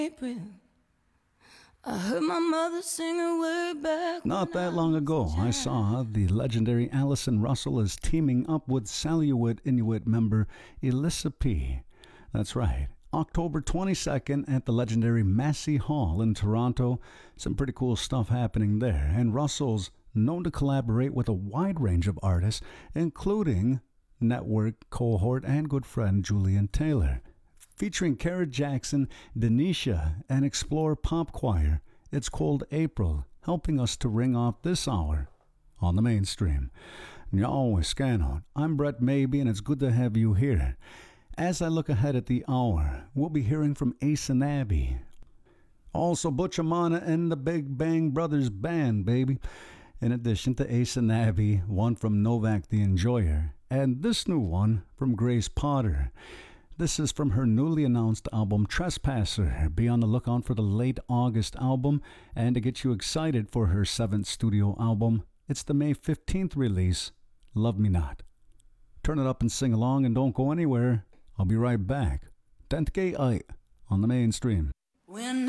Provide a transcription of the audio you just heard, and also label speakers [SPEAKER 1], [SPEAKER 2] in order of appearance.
[SPEAKER 1] April. I heard my mother singing way back.
[SPEAKER 2] Not that long ago, I saw the legendary Allison Russell is teaming up with Saluit Inuit member Elissa P. That's right. October 22nd at the legendary Massey Hall in Toronto. Some pretty cool stuff happening there. And Russell's known to collaborate with a wide range of artists, including network cohort and good friend Julian Taylor. Featuring Kara Jackson, Denisha, and Explore Pop Choir. It's Cold April, helping us to ring off this hour on the mainstream. Yo, Scano, I'm Brett Maybe, and it's good to have you here. As I look ahead at the hour, we'll be hearing from Ace and Abby. Also, Butch Amana and the Big Bang Brothers Band, baby. In addition to Ace and Abby, one from Novak the Enjoyer, and this new one from Grace Potter. This is from her newly announced album, Trespasser. Be on the lookout for the late August album. And to get you excited for her 7th studio album, it's the May 15th release, Love Me Not. Turn it up and sing along and don't go anywhere. I'll be right back. 10th Gay on the mainstream.
[SPEAKER 1] When